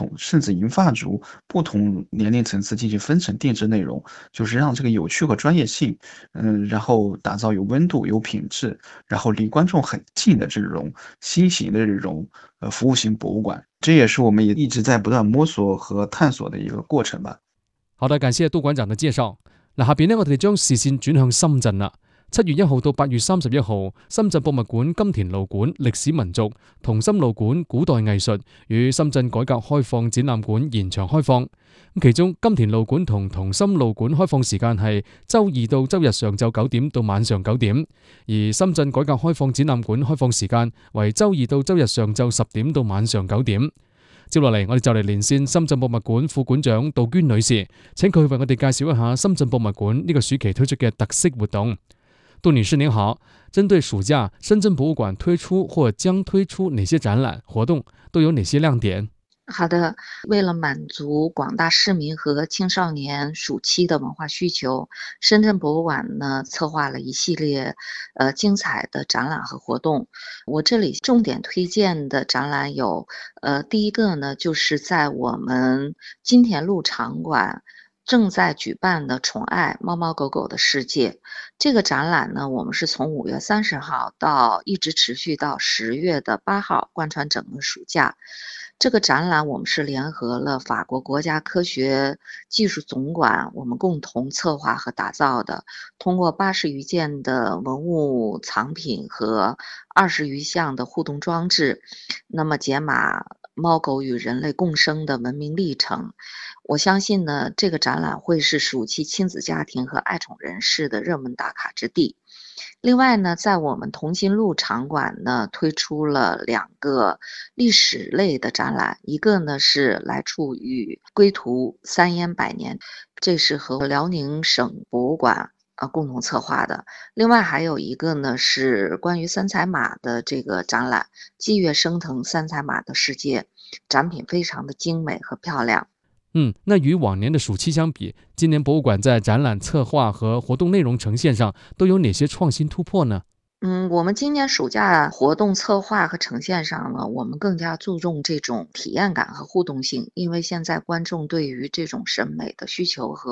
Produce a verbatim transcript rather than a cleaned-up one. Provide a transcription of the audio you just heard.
统，甚至银发族不同年龄层次进行分层定制内容，就是让这个有趣和专业性，嗯，然后打造有温度、有品质，然后离观众很近的这种新型的这种呃服务型博物馆。这也是我们也一直在不断摸索和探索的一个過程吧。 好的，感謝杜館長嘅介紹。嗱，下邊呢，我哋將視線轉向深圳啦。七月一號到八月三十一號，深圳博物館金田路館歷史民族、同心路館古代藝術與深圳改革開放展覽館延長開放。其中金田路館同同心路館開放時間係周二到周日上晝九點到晚上九點，而深圳改革開放展覽館開放時間為周二到周日上晝十點到晚上九點。接落嚟，我哋就嚟連線深圳博物館副館長杜娟女士，請佢為我哋介紹一下深圳博物館呢個暑期推出嘅特色活動。杜女士您好，針對暑假，深圳博物館推出或將推出哪些展覽活動，都有哪些亮點？ 好的，为了满足广大市民和青少年暑期的文化需求，深圳博物馆呢策划了一系列呃精彩的展览和活动。我这里重点推荐的展览有，呃，第一个呢就是在我们金田路场馆正在举办的宠爱猫猫狗狗的世界。这个展览呢，我们是从五月三十号到一直持续到十月的八号，贯穿整个暑假。这个展览我们是联合了法国国家科学技术总馆，我们共同策划和打造的，通过八十余件的文物藏品和二十余项的互动装置，那么解码猫狗与人类共生的文明历程。我相信呢，这个展览会是暑期亲子家庭和爱宠人士的热门打卡之地。另外呢，在我们同心路场馆呢，推出了两个历史类的展览，一个呢是来处与归途三烟百年，这是和辽宁省博物馆呃共同策划的。另外还有一个呢是关于三彩马的这个展览，霁月升腾三彩马的世界，展品非常的精美和漂亮。 嗯，那与往年的暑期相比，今年博物馆在展览策划和活动内容呈现上都有哪些创新突破呢？ 嗯，我们今年暑假活动策划和呈现上呢，我们更加注重这种体验感和互动性，因为现在观众对于这种审美的需求和